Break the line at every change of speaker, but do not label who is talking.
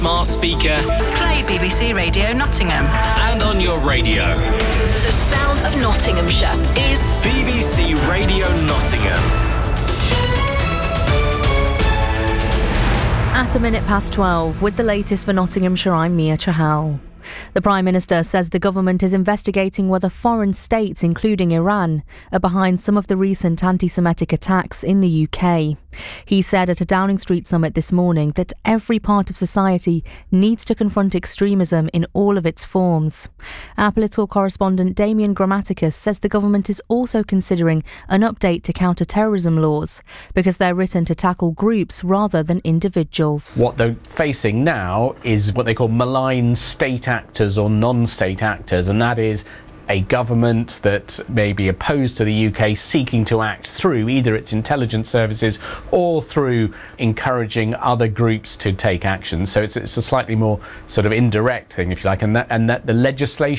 Smart speaker.
Play BBC Radio Nottingham.
And on your radio.
The sound of Nottinghamshire is
BBC Radio Nottingham.
At 12:01 with the latest for Nottinghamshire, I'm Mia Chahal. The Prime Minister says the government is investigating whether foreign states, including Iran, are behind some of the recent anti-Semitic attacks in the UK. He said at a Downing Street summit this morning that every part of society needs to confront extremism in all of its forms. Our political correspondent Damien Grammaticus says the government is also considering an update to counter-terrorism laws because they're written to tackle groups rather than individuals.
What they're facing now is what they call malign state actors or non-state actors, and that is a government that may be opposed to the UK seeking to act through either its intelligence services or through encouraging other groups to take action. So it's a slightly more sort of indirect thing, if you like, and that the legislation